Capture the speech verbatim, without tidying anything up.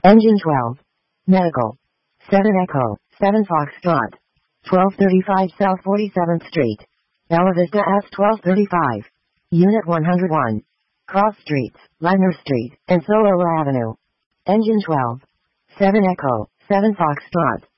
Engine twelve. Medical. seven Echo, seven Foxtrot. twelve thirty-five South forty-seventh Street. Bella Vista S twelve thirty-five. Unit one hundred one. Cross Streets, Liner Street, and Sololo Avenue. Engine twelve. seven Echo, seven Foxtrot.